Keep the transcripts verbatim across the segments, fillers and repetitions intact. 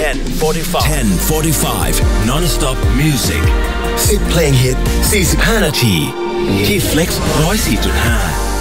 ten forty-five ten forty-five non-stop music สิบเพลงฮิตสี่สิบห้านาทีที่ Flex หนึ่งศูนย์สี่จุดห้า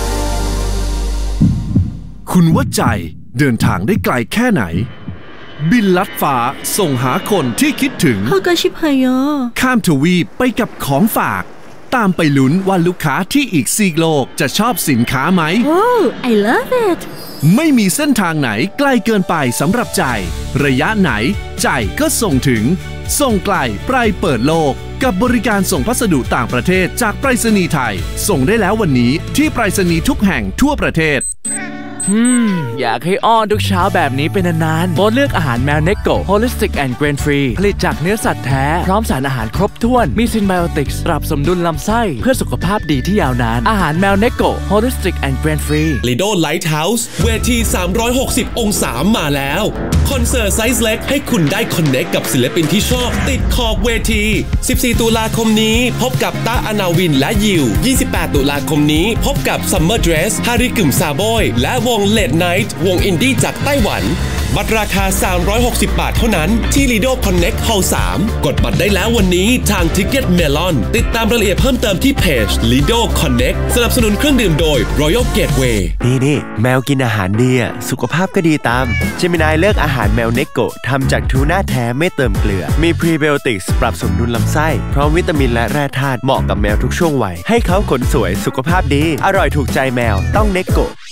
คุณว่าใจเดินทางได้ไกลแค่ไหนบินลัดฟ้าส่งหาคนที่คิดถึงข้ามทวีปไปกับของฝากตามไปลุ้นว่าลูกค้าที่อีกซีกโลกจะชอบสินค้าไหม Oh I love it ไม่มีเส้นทางไหนไกลเกินไปสำหรับใจระยะไหนใจก็ส่งถึงส่งไกลไปเปิดโลกกับบริการส่งพัสดุต่างประเทศจากไปรษณีย์ไทยส่งได้แล้ววันนี้ที่ไปรษณีย์ทุกแห่งทั่วประเทศอืมอยากให้อ้อนทุกเช้าแบบนี้เป็นนานๆโปรดเลือกอาหารแมวเนโก Holistic and Grain Free ผลิตจากเนื้อสัตว์แท้พร้อมสารอาหารครบถ้วนมีซินไบโอติกส์ปรับสมดุลลำไส้เพื่อสุขภาพดีที่ยาวนานอาหารแมวเนโก Holistic and Grain Free Lido Lighthouse เวทีสามร้อยหกสิบองศามาแล้วคอนเสิร์ตไซส์เล็กให้คุณได้คอนเนคกับศิลปินที่ชอบติดขอบเวทีสิบสี่ตุลาคมนี้พบกับต้าอนาวินและยิวยี่สิบแปดตุลาคมนี้พบกับ Summer Dress ฮาริกึมซาโบยและวง Late Night วงอินดี้จากไต้หวันบัตรราคาสามร้อยหกสิบบาทเท่านั้นที่ Lido Connect Hall สามกดบัตรได้แล้ววันนี้ทาง Ticket Melon ติดตามรายละเอียดเพิ่มเติมที่เพจ Lido Connect สนับสนุนเครื่องดื่มโดย Royal Gateway นี่นี่แมวกินอาหารดีอ่ะสุขภาพก็ดีตามเจมินายเลือกอาหารแมวเนโกะทำจากทูน่าแท้ไม่เติมเกลือมีพรีไบโอติกส์ปรับสมดุลลำไส้พร้อมวิตามินและแร่ธาตุเหมาะกับแมวทุกช่วงวัยให้เขาขนสวยสุขภาพดีอร่อยถูกใจแมวต้องเนโกะ